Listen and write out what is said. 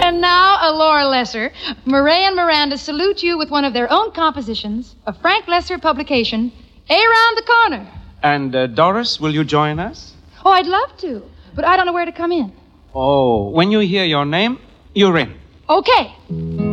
And now, Laura Lesser, Murray and Miranda salute you with one of their own compositions, a Frank Lesser publication, Around the Corner. And Doris, will you join us? Oh, I'd love to, but I don't know where to come in. Oh, when you hear your name, you're in. Okay.